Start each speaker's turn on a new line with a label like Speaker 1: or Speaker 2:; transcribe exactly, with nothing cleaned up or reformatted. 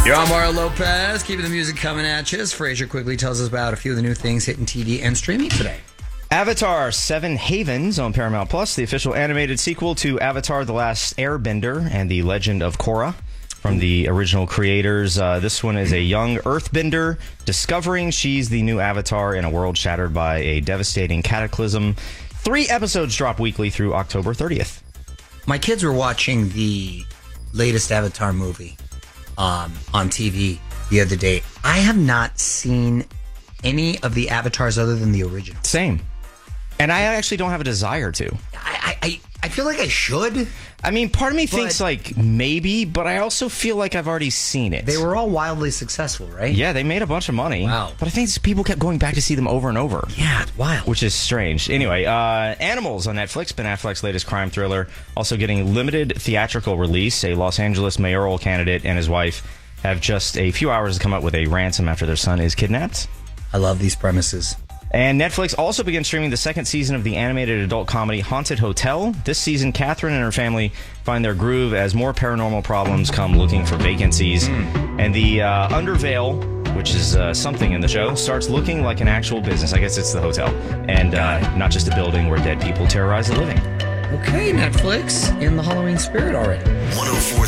Speaker 1: You're on Mario Lopez, keeping the music coming at you. As Fraser quickly tells us about a few of the new things hitting T V and streaming today.
Speaker 2: Avatar Seven Havens on Paramount Plus, the official animated sequel to Avatar The Last Airbender and the Legend of Korra from the original creators. Uh, this one is a young earthbender discovering she's the new Avatar in a world shattered by a devastating cataclysm. Three episodes drop weekly through October thirtieth.
Speaker 1: My kids were watching the latest Avatar movie um, on T V the other day. I have not seen any of the Avatars other than the original.
Speaker 2: Same. And I actually don't have a desire to.
Speaker 1: I I, I feel like I should.
Speaker 2: I mean, part of me
Speaker 1: But-
Speaker 2: thinks like maybe, but I also feel like I've already seen it.
Speaker 1: They were all wildly successful, right?
Speaker 2: Yeah, they made a bunch of money.
Speaker 1: Wow.
Speaker 2: But I think people kept going back to see them over and over.
Speaker 1: Yeah, it's wild.
Speaker 2: Which is strange. Anyway, uh, Animals on Netflix, Ben Affleck's latest crime thriller, also getting limited theatrical release. A Los Angeles mayoral candidate and his wife have just a few hours to come up with a ransom after their son is kidnapped.
Speaker 1: I love these premises.
Speaker 2: And Netflix also began streaming the second season of the animated adult comedy Haunted Hotel. This season, Catherine and her family find their groove as more paranormal problems come looking for vacancies. And the uh, Undervale, which is uh, something in the show, starts looking like an actual business. I guess it's the hotel. And uh, not just a building where dead people terrorize the living.
Speaker 1: Okay, Netflix, in the Halloween spirit already.
Speaker 3: one oh four